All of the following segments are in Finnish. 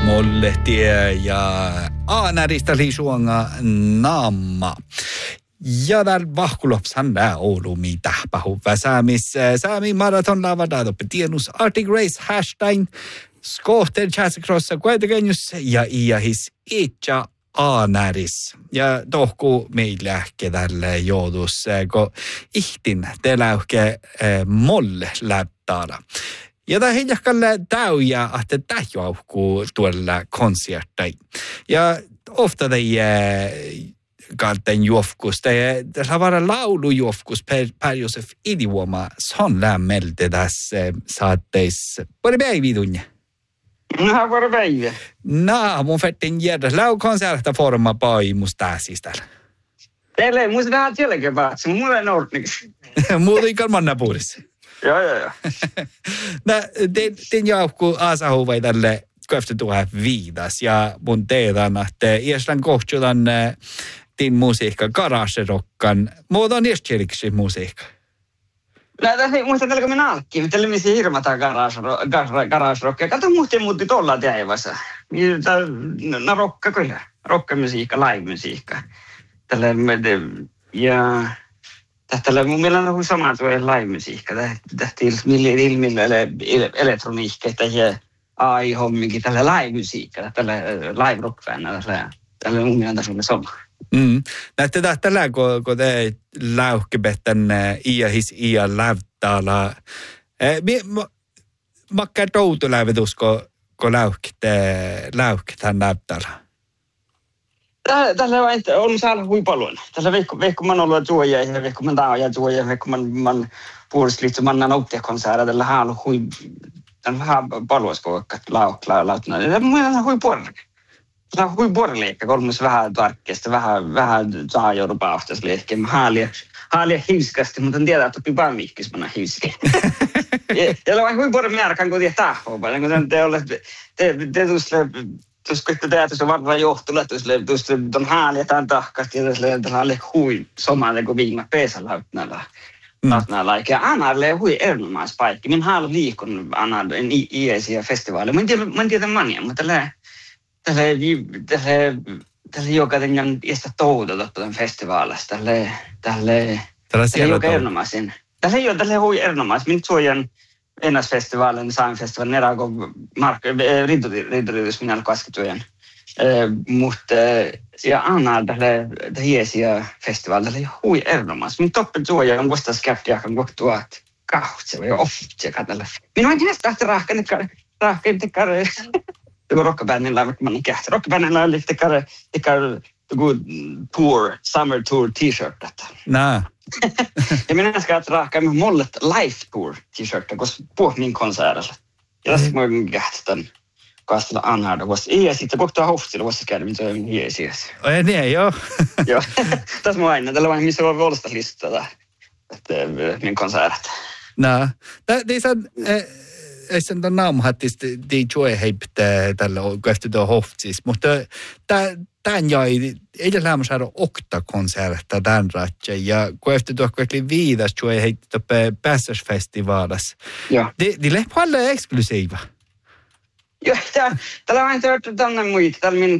Mollehtie ja Aanäristä lisuanga naamma. Ja täällä vahkulopsan nää Oulu mitä pahuva säämi maraton lavadato tienus Arctic Race hashtag skohter chatsikrossa kuitenkin ja iahis itja Aanäris. Ja tohku meillä tälle joudus, kun ihtin teläyke molle läptaada. Ja tämä hiljakkalle täyjä, että tämä johkuu tuolla konserttai. Ja ofta kalten jofkus, tämä on laulujofkus per Josef idioma, son lämmelte tässä saatteissa. Pari päiviä tunne? No, pari päiviä. No, mun fettin järjä. Laukonserta forma paimus tässä täällä. Teillä ei muista vähän jälkeen päätse, mulla ei noudniksi. Mulla ei kalmanna puolissa. Joo. No, den jauhku asahuvai tälle 2005 ja mun teetan, että iäslän kohtuutan din musiikka garagerockan. Muuta on iäskiriksi musiikka. No, tässä ei muista tällä minä alkkiin. Tällä missä hirmataan garagerockia. Kato muutti tuolla teivassa. No rocka kyllä. Rockamusiikka, live-musiikka. Tällä ja... Tällä mun mielestä on sama tuo live-musiikka. Tähti ilmillä elektroniikka ja AI-homminkin tällä live-musiikka. Tällä live-rock-fännä. Tällä mun mielestä on sama. Näette tällä, kun te läuhkebettän iä lävtäällä. Makka toutu lävetus, kun läuhketään lävtäällä? Tällä on saanut hui paljon. Tällä veikko man ollut tuoja ja veikko man tauja tuoja, veikko man puolesliitto man nauttiakonserter tällä haalu hui tämän vähän palvoskoikka lautna. Tämä on hui porre. Tämä on hui porreliikka, kolmas vähän tarkkeesta, vähän saajoudupaustas liikkeä. Haalia hiuskasti, mutta en tiedä, että oppi palmiikkis manna hiuski. Ja on hui porre määräkään, kun tiedä tahvoa. Te tuossa kun teet, se on varmaan johtulla, tuossa on häälietään tahkasti ja tuossa on hui somaalle kuin viime peesä lautnalla. Ja Anarle on hui erinomaispaikki. Minä haluan liikun Anarle iäisiä festivaaleja. Mä en tiedä mania, mutta tälle joka tämän iästä touta tämän festivaalista. Tälle joka erinomaisen. Tälle hui erinomaisen. Minä suojan Ennäsfestivaalin, Saimfestivaalin, erääkö rintoryhdys minä kasketujen. Mutta ja Anna tälle hiesiä festivaali tälle hui erinomaisesti. Min toppen suoja on vasta skeptiakan kohtuat kahtse ja ofte katelle. Minä en tiedä että rahkan tekare. Tuo rockbändillä vaikka man kähtä. Rockbändillä oli tekare tour, summer tour t-shirt detta. Nää. Ja minä ska att raka med mollet life tour t-shirt koska på min konsertilla. Ja tässä mä kähtän kastella Anharda koska ei sitten kohta hoftilla koska käydä mitä on hiesiäs. Oi niin joo. Joo. Tässä mä aina tällä vain missä voi volsta listata että min konsertit. Nää. Det är sen den namnhattis de joy hype tällä kohta hoftis mutta tämän jäi edellään saada okta konsertta tämän ratja ja kun efter tuo kaikki viidas joy heitti päästösfestivaalissa. Joo. De leh paljon eksklusiiva. Joo, tällä vain tänne muita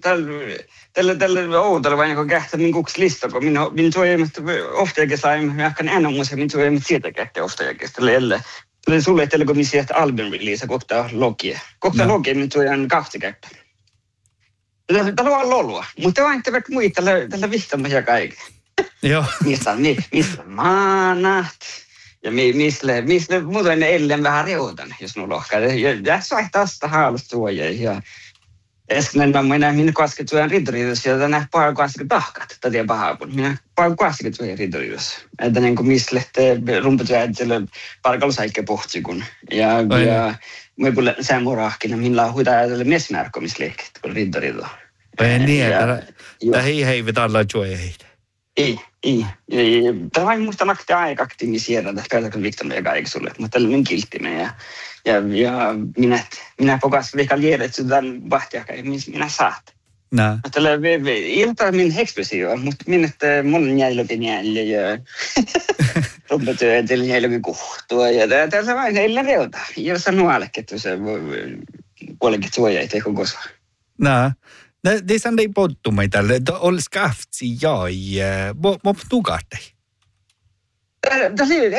tällä vain kun kähtää min kuks lista kun min joy ofta jag sain jag kan ännu musa min joy mit sieltä kähtää ofta jag tälle sulle tälle kun missä album release kohta logie. Kohta logie min joy on kahta kähtää. Tällä on lolua, mutta vain te muita tällä vihtamme ja kaikki. Joo. Mistä maanat ja missä muuten ellen vähän reutan, jos nu lohkaa. Ja se vaihtaa sitä haalustuoja ja äsken minä kasketujan rintoriidossa ja tänään paljon kasket tahkat, tätä pahaapun. Minä paljon kasketujan rintoriidossa. Että niin kuin missä lehteen rumpetujan sille parkalusaikke pohtikun. Ja me puhutaan sämurahkina, millä on huitaa ajatella mesmärkomisliikkeet, kun rintoriidolla. Niin, että hei vitalla joy heitä. Ei. Tämä vain muista nakti aikaktiin sieltä, että päätäkö viktamme ja kaikki sulle, mutta tällä on kilttime ja minä pokas vika liedät sudan vahtiakai, minä saat. Nää. Tällä ilta min ekspressiiva, mutta minä mun jäilökin jäljä ja rumpetyö teillä jäilökin kuhtua ja tällä vain eillä reuta. Ja sanoo allekin, että se puolenkin suoja ei tee koko No. Det är sånt det pottu mig tälle. Olis kaftsi jai. Mo tukatte. Det är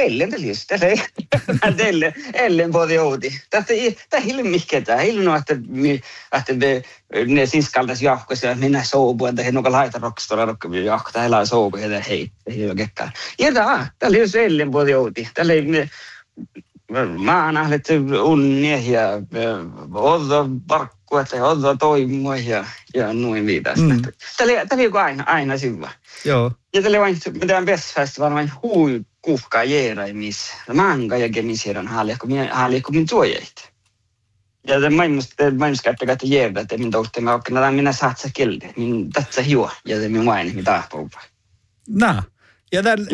ellen både oudi. Det är mycket det. Ei no että ne siskaltas jahkossa minä soubu että he noka laita rockstora rokki jahko täällä soubu ja hei ei ole gekka. Ja det är ellen både oudi. Det är mä nählet unnia ja odda parkku että odda toimua ja noin viitas. Det är aina syvä. Joo. Ja det var inte med den bästfestivalen var en hui kuhka jeeraimis. Manga ja gemisiran hali min tuojait. Ja det maailmassa käyttäkää jeerda että min tohte mä okkana minä saatsa kilde. Min tatsa hiua ja det min vaini mi tahpoupa. No. Ja där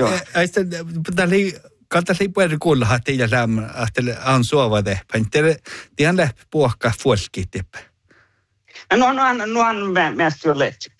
Kaltaisi puhuta kuulla, että ei lämmä, että on suova te. Det han läpp puhka folkit tippe. No on mest ju lätt.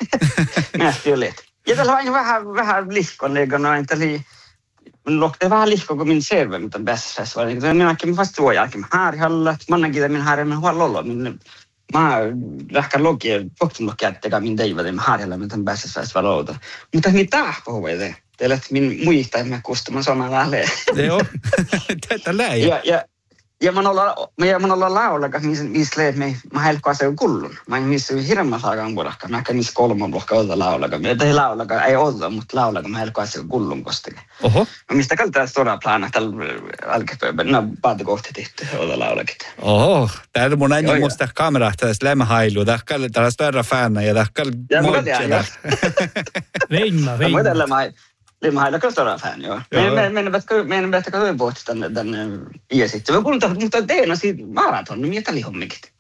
Ja tällä on vähän lihkonlega noin, täli lokte vähän lihko kun min serve mitä bäst var. Minäkin fast tuojakin harjalla, mannakin min harjalla huollolla. Mä lähkän logia, poktumlokia tekä min teivade min harjalla mitä bäst var outa. Mutta mitä pohuvede? Teillä min muistaa mä kustaman sanan lähe. Joo. Tätä läi. Ja man olla laulakas missä leet mä helkkaa se kullun. Mä missä hirma saakaan puolakka. Mä missä kolman blokka olla laulakas. Mä ei laulakas, ei olla, mutta laulakas mä helkkaa se kullun kosteke. Oho. Mä mistä kaltaa stora plana tällä alkepäivänä. No paati kohti tehty olla laulakit. Oho. Täällä mun aina musta kameraa tässä lämmähailu. Täällä stora fana ja täällä moitjella. Veimma. Lima hailla kyllä fan, joo. Meidän päättäkö toi pohti tänne iäsitte. Mä kuulun mutta teena siitä maraton, niin mitä lihommikit?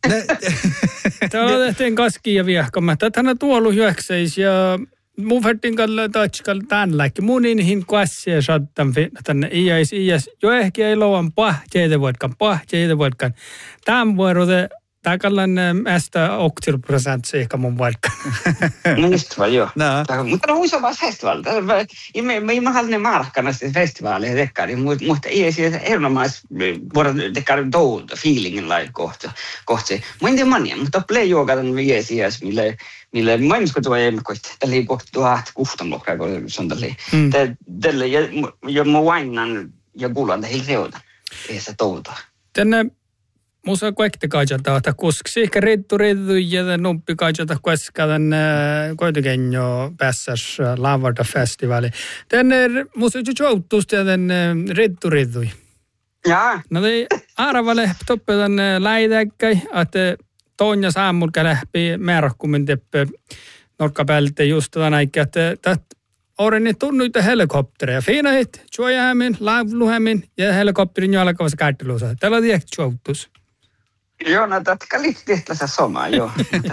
Täällä tehtiin kaskia ja viehkamme. Tänä tuolu hyökseis ja mun vertin kalla tatskalla tän läkki. Mun inhin kassia sattan tänne iäis. Jo ehkä ei louan pahtjeita voitkaan. Tämän vuorote. Tämä kallan mesta 80% ehkä mun vaikka. No just vaan, joo. No. Mutta on iso vaan festival. Mä haluan markkana sitten festivaalia tekkari, mutta ei siis erinomaisesti voida tekkari touta, feelingin lai kohta. Mä en tiedä mania, mutta play juokatan viesiäs, mille maailmassa tuo ei kohti. Tällä ei kohti tuohta kuhtamlokkaa, kun se on tällä. Ja mä vainan ja kuulan tähän reuta. Ei se touta. Tänne musa kuekti kaitsata, että kuski ehkä riittu ja nuppi kaitsata kueska tänne kuitenkin jo päässäs Lavarta festivali. Tänne musa joutusti ja tänne riittu. Jaa. No te arvale toppe tänne läitäkkäi, että toinja saamulka lähpi määräkkumin teppe nokkapäältä just tänä aikaa, että Oreni tunnuita helikoptereja. Fina hit, juojahämin, laavluhämin ja helikopterin jalkavassa käyttöluosa. Tällä on tiedäkö joutus. Joo, no tätä liittyy samaa, joo.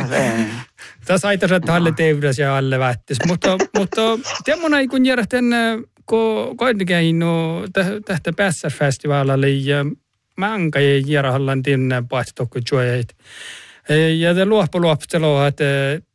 Tässä aitas, että alle teivdas ja alle vähtis. Mutta tiedämona ei kun järjestän, kun kuitenkin tästä Pässar-festivaalalle ja manka ei järjehallan tinne pahtitokku juojait. Ja te luoppuloa, että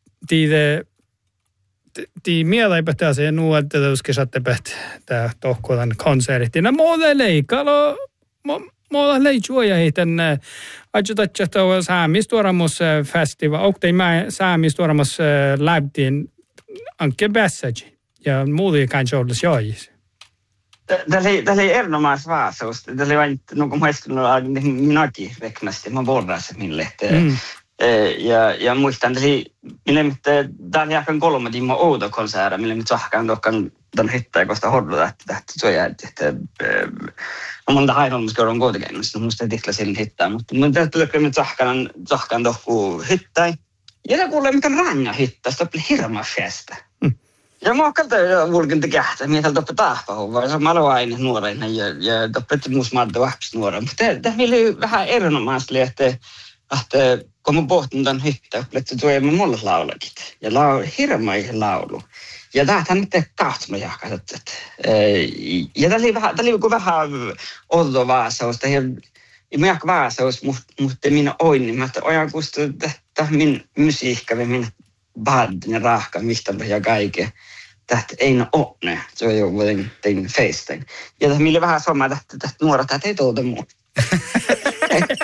tii mieleipä se nuolta tuoske satte tää tohkotan konserttina. Muuta leikalo, muuta leikjuoja heitän ajatatsa saamistuoramus festival. Oktei mä saamistuoramus läptiin anke Bässäji ja muuta kanssa ollis jois. Tämä oli erinomainen vastaus. Tämä oli vain, no kun muistunut, minäkin reknasti, mä borrasin mille. Ja muistan, tämä oli ehkä 3 tiimaa outo konserta, millä nyt sahkaan tämän hittaa, koska hodluta, että se jää, että monta hainolmuskeuraa on kuitenkin, mutta musta ei tihla silin hittaa, mutta täytyy nyt sahkaan tohku hittaa. Ja tämä kuulee, miten ranja hittaa, se oli hirma festa. Ja mä kalta vulkin tekähtä, mitä toppe tahpahu, vaan se on aina nuorena ja toppe muus maata vahvasti nuorena. Mutta tämä oli vähän erinomaisesti, että kun mä pohtin tämän hittaa, että tuo ei mulle laulakit. Ja hirma laulu. Ja tämähän nyt kahtuma jahkaa. Ja tämä oli vähän olto vaasaus. Ja minä vaasaus, mutta minä oin, että ojan kustu tähän min musiikka ja min badin ja rahka, mistä ja kaiken. Tästä ei ole ne. Se on jo kuitenkin tein feistain. Ja tämä oli vähän sama, että nuoret ei tuota muuta.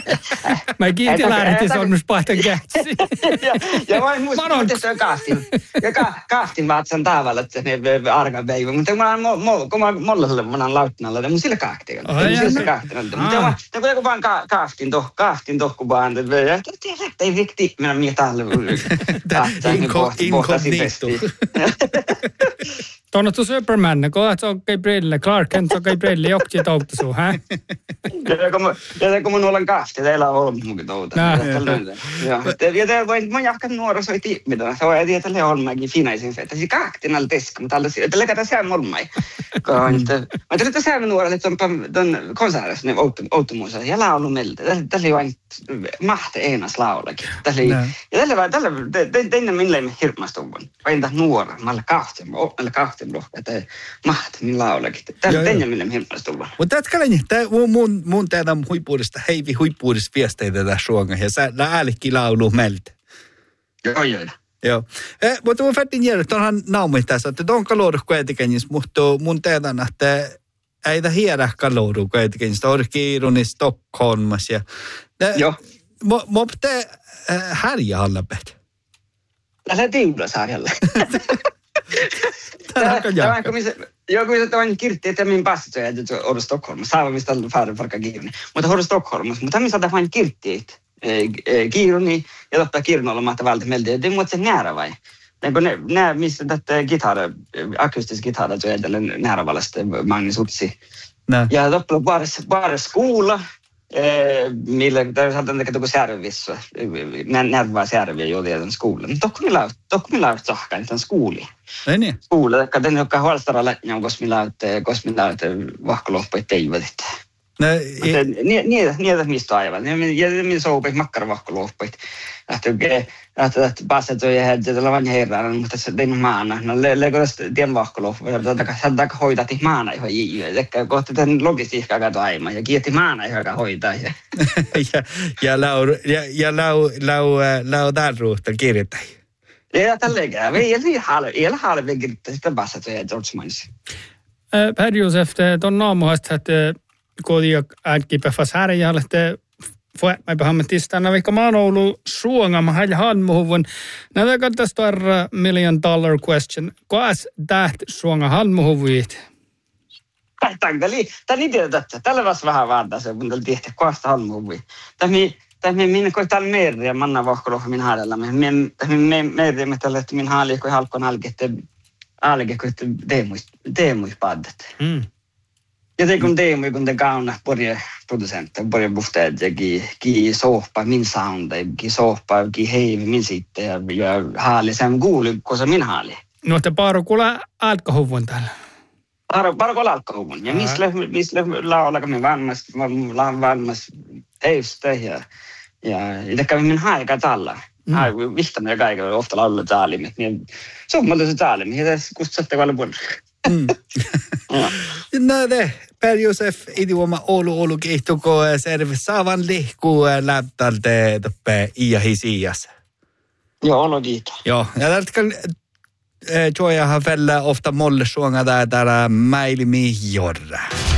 Mä kiinti lähdettiin sormus pahten kätsi. Ja vain muistin, että se on kaahtin. Ja kaahtin vaatsan tavalla, että ne argan päivä. Mutta kun mä mollaselle munan lauttinalla, niin mun sillä kaahtin. Sillä kaahtin. Mutta kun vaan kaahtin tohku vaan, että ei rikti minä mietahlle. Inkognito. Tuonne tu Superman, kun se on Gabrielle, Clark Kent on Gabrielle, jokki toutu sun, hä? Ja kun mun olen kaahti, teillä on ollut munkin touta. Ja te voin, mä jahkan nuoriso ei tiimmitä. Se on tietysti olmaankin finaisin fettä. Se kaahtin alla teska, mutta alla siitä. Tällä käydään sään olmaai. Mä tulin tässä sään nuorelle, että on konsertissa, ne outtomuussa. Ja laulu meiltä. Tällä ei vain mahte eenas laulakin. Ja tällä tein minne ei hirmastuvun. Vain tämän nuoren. Mä olen kaahtin rohka. Että mahte min laulakin. Tällä tein minne hirmastuvun. Mutta tätä mun tehdä huippuudesta, heivi huippuudesta viesteitä tässä suonga. Ja sä äälikki laulu meiltä. Joo. Mutta mun fättin järjestää, että onhan naumi tässä, että on kalorus kuitenkin, mutta mun tehdään, että ei tämä hiedä kalorus kuitenkin. Sitä on kiiruni Stockholmas. Joo. Mä pitää härjä allapet. Tässä tiudas härjällä. Joku se on kirtti, että min passit on että on Stockholmas. Saavat mistä on farka kiiruni. Mutta on Stockholmas. Mutta missä on vain kirttiit. Kiiruni ja totta Kirnolla mahtaa vältä meiltä. Det är mot se nära vai. Nää missä tätä akustisk gitarra så edelleen näravallasta Magnus Utsi. Ja totta bara skola millä saatan tekee tuko särvissä. Närvaa särviä jo tiedän skolan. Tokko millä sahkan tämän skooli. Ei niin. Skola, den joka huolstara lätnä kos millä vahkoloppuit teivät. Niitä mistä aivan. Ja minä soupit makkaravahkoloppuit. Että passet on jäädä tällä vain herran, mutta se tein maana. No leikotas tien vahkoloppuit. Saadaan hoitaa maana ihan jiiviä. Ehkä kohta tämän logistiikkaa kato aivan. Ja kiitti maana ihan hoitaa. Ja lau tarruutta kirjoittaa. Ja tälleen käy. Ei ole halveen kirjoittaa sitä passet on jäädä George Per Josef, tuon naamuhasta, että kodia äänkipäfäs härjälle, että mä tistaana vaikka mä oon ollut suongama hälhän muhuvun. Näitä kattas tarra $1 million question. Koas täht suonga halmuhuvuit? Tämä ei tiedä tätä. Tällä vasta vähän vaantaa se, kun tällä tiedä, koasta halmuhuvuit. Tämä minä kun täällä meeriä, manna vahkoloha min haadella. Tämä meeriä, me tällä, että min haali, kun halkon alge, kun teemuispaddet. Ja det kun Teemu kun kauna börja producenter börja bostäder gi sohpa min sound gi sohpa gi heivi min sitte ja haali sen kuuli kosa min haali. No te parukula alkohuvun täällä. Parukula alkohuvun ja missä laulaka min vanmas heistä ja det kan min haika talla. Vihtan ja kaikki ofta laulaa taalimet niin summalta se taalimet ja tässä kustatte vallan No det, Per Josef idioma Oulu kehtuko serve saavan lihku läptalte toppe iahisias. Joo, Oulu kiito. Joo, ja täältä joijahan fällä ofta molle suonga täällä mäilimi jorra.